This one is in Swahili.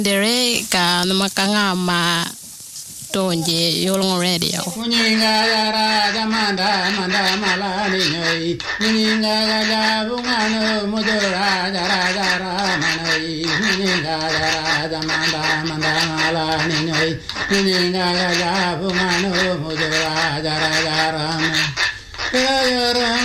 Dere ka namakanga ma tonje yolong radio. Muninga yara jamanda manda malani nyai. Muninga ya bungano mudura jara jara manai. Muninga yara jamanda manda malani nyai. Muninga ya bungano mudura jara jara manai.